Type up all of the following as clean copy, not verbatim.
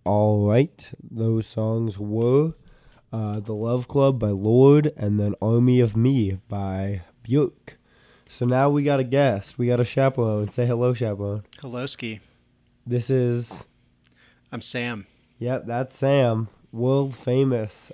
All right. Those songs were The Love Club by Lord and then Army of Me by Björk. So now we got a guest. We got a chaperone. Say hello, chaperone. Hello, Ski. This is, I'm Sam. yep, that's Sam. World famous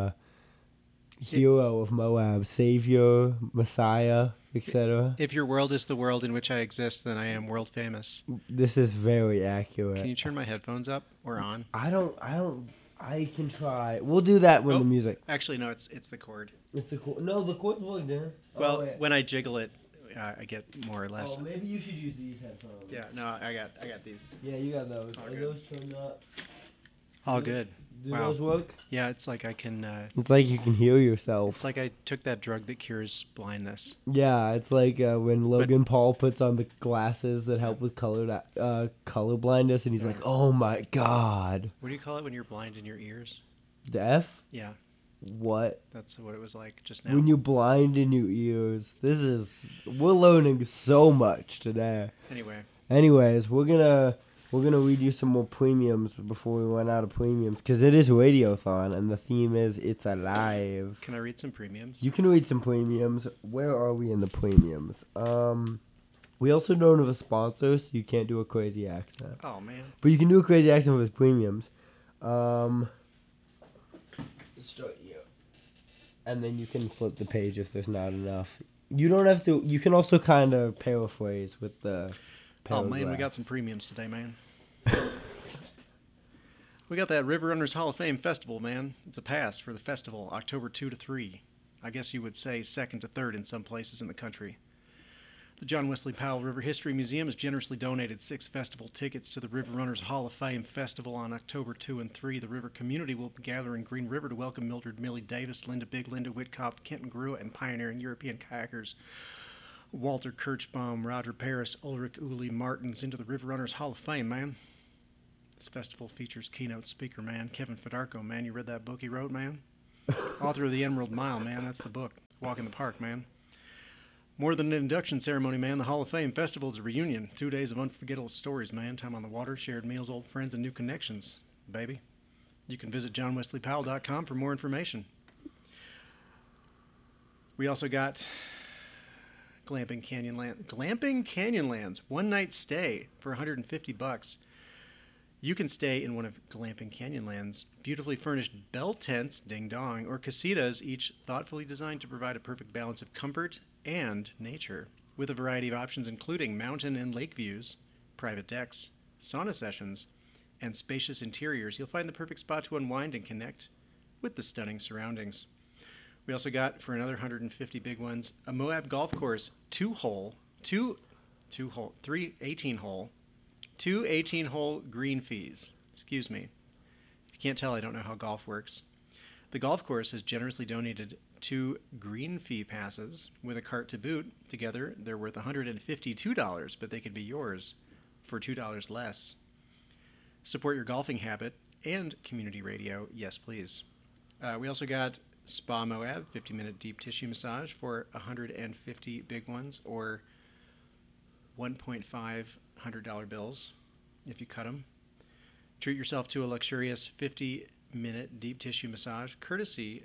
hero of Moab. Savior, Messiah, etc. If your world is the world in which I exist, then I am world famous. This is very accurate. Can you turn my headphones up or on? I can try. We'll do that when Oh. the music. Actually, no, it's the cord. It's the cord. No, the cord's plugged in. Well, wait. when I jiggle it, I get more or less. Oh, maybe you should use these headphones. Yeah, no, I got these. Yeah, you got those. All Are good. those turned up? All good. Do Wow. those work? Yeah, it's like I can. It's like you can hear yourself. It's like I took that drug that cures blindness. Yeah, it's like when Logan Paul puts on the glasses that help with color blindness, and he's like, "Oh my god, What do you call it when you're blind in your ears? deaf? Yeah, What? that's what it was like just now. When you're blind in your ears? We're learning so much today. Anyway, Anyways, we're gonna read you some more premiums before we run out of premiums because it is Radiothon and the theme is It's Alive. can I read some premiums? You can read some premiums. Where are we in the premiums? We also don't have a sponsor, so you can't do a crazy accent. Oh man. But you can do a crazy accent with premiums. Let's start here. And then you can flip the page if there's not enough. You don't have to. You can also kind of paraphrase with the. Oh man, we got paragraphs. some premiums today, man. We got that River Runners Hall of Fame Festival, man. It's a pass for the festival, October 2 to 3. I guess you would say 2nd to 3rd in some places in the country. The John Wesley Powell River History Museum has generously donated 6 festival tickets to the River Runners Hall of Fame Festival on October 2 and 3. The river community will gather in Green River to welcome Mildred Millie Davis, Linda Big, Linda Whitcoff, Kenton Grua, and pioneering European kayakers Walter Kirchbaum, Roger Paris, Ulrich Uli Martins into the River Runners Hall of Fame, man. This festival features keynote speaker, man, Kevin Fedarko, man. You read that book he wrote, man? Author of The Emerald Mile, man. That's the book. Walk in the Park, man. More than an induction ceremony, man. The Hall of Fame Festival is a reunion. 2 days of unforgettable stories, man. Time on the water, shared meals, old friends, and new connections, baby. You can visit johnwesleypowell.com for more information. We also got Glamping Canyonlands, one night stay for $150. You can stay in one of Glamping Canyonlands' beautifully furnished bell tents, ding dong, or casitas, each thoughtfully designed to provide a perfect balance of comfort and nature, with a variety of options including mountain and lake views, private decks, sauna sessions, and spacious interiors. You'll find the perfect spot to unwind and connect with the stunning surroundings. We also got, for another 150 big ones, a Moab golf course, 2 18-hole green fees. Excuse me. If you can't tell, I don't know how golf works. The golf course has generously donated 2 green fee passes with a cart to boot. Together, they're worth $152, but they could be yours for $2 less. Support your golfing habit and community radio. Yes, please. We also got Spa Moab, 50-minute deep tissue massage for 150 big ones, or $1,500 bills if you cut them. Treat yourself to a luxurious 50-minute deep tissue massage, courtesy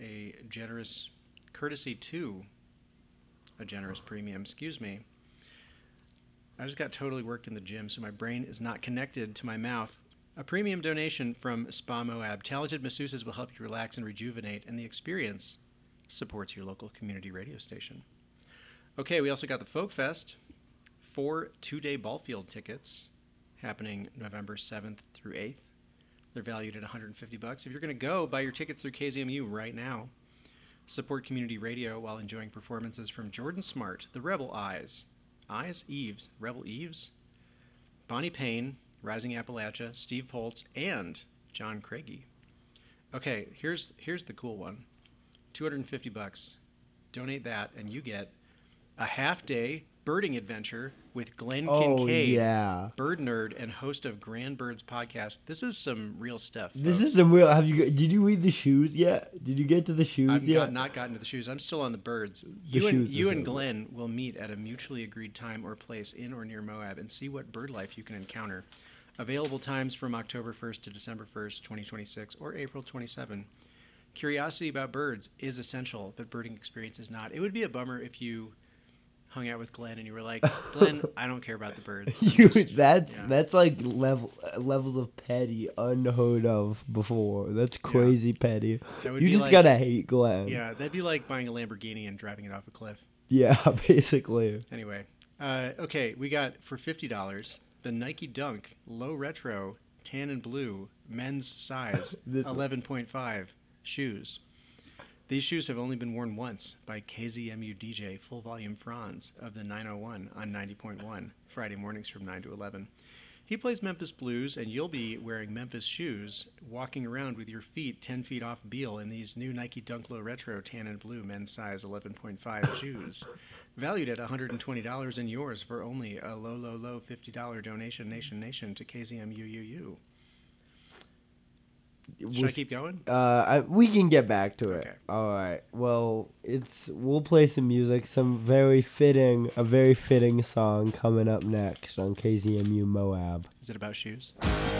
to a generous premium. Excuse me. I just got totally worked in the gym, so my brain is not connected to my mouth. A premium donation from Spa Moab. Talented masseuses will help you relax and rejuvenate, and the experience supports your local community radio station. Okay, we also got the Folk Fest. 4 2-day ball field tickets happening November 7th through 8th. They're valued at $150. If you're going to go, buy your tickets through KZMU right now. Support community radio while enjoying performances from Jordan Smart, The Rebel Eyes, Rebel Eves, Bonnie Payne, Rising Appalachia, Steve Poltz, and John Craigie. Okay, here's the cool one. $250. Donate that, and you get a half-day birding adventure with Glenn Kincaid, yeah. bird nerd and host of Grand Birds podcast. This is some real stuff, folks. This is some real. Did you read the shoes yet? Did you get to the shoes yet? I've not gotten to the shoes. I'm still on the birds. shoes You is and over. Glenn will meet at a mutually agreed time or place in or near Moab and see what bird life you can encounter. Available times from October 1st to December 1st, 2026, or April 27. Curiosity about birds is essential, but birding experience is not. It would be a bummer if you hung out with Glenn and you were like, Glenn, I don't care about the birds. That's like levels of petty unheard of before. That's crazy petty. You just gotta hate Glenn. Yeah, that'd be like buying a Lamborghini and driving it off a cliff. Yeah, basically. Anyway, okay, we got for $50 the Nike Dunk Low Retro Tan and Blue men's size 11.5 shoes. These shoes have only been worn once by KZMU DJ Full Volume Franz of the 901 on 90.1, Friday mornings from 9 to 11. He plays Memphis Blues, and you'll be wearing Memphis shoes, walking around with your feet 10 feet off Beale in these new Nike Dunk Low Retro Tan and Blue men's size 11.5 shoes. Valued at $120 and yours for only a low $50 donation nation to KZMUUU. Should I keep going? We can get back to it. Okay. All right. Well, we'll play some music, a very fitting song coming up next on KZMU Moab. Is it about shoes?